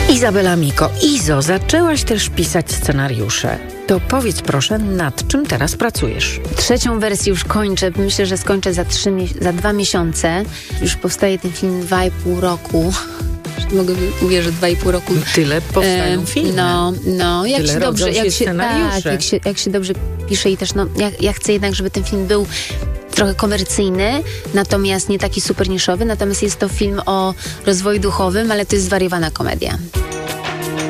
Izabela Miko. Izo, zaczęłaś też pisać scenariusze. To powiedz proszę, nad czym teraz pracujesz? 3. wersję już kończę. Myślę, że skończę za 2 miesiące. Już powstaje ten film 2,5 roku. Mogę uwierzyć, 2,5 roku. Tyle powstają filmy. No, jak Tyle się dobrze, scenariusze. jak się dobrze pisze i też ja chcę jednak, żeby ten film był trochę komercyjny, natomiast nie taki super niszowy, natomiast jest to film o rozwoju duchowym, ale to jest zwariowana komedia.